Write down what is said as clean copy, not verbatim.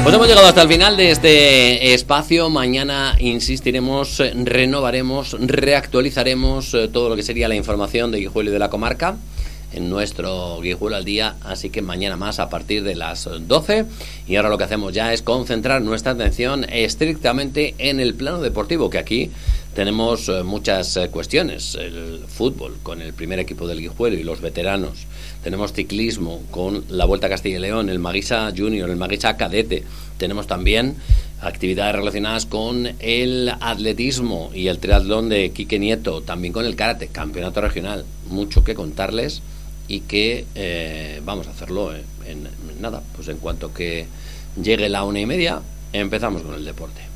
Pues hemos llegado hasta el final de este espacio. Mañana insistiremos, renovaremos, reactualizaremos todo lo que sería la información de Guijuelo y de la comarca en nuestro Guijuelo al Día, así que mañana más a partir de las 12. Y ahora lo que hacemos ya es concentrar nuestra atención estrictamente en el plano deportivo, que aquí tenemos muchas cuestiones. El fútbol con el primer equipo del Guijuelo y los veteranos. Tenemos ciclismo con la Vuelta a Castilla y León, el Maguisa Junior, el Maguisa Cadete. Tenemos también actividades relacionadas con el atletismo y el triatlón de Quique Nieto, también con el karate, campeonato regional. Mucho que contarles y que vamos a hacerlo en nada. Pues en cuanto que llegue la 1:30, empezamos con el deporte.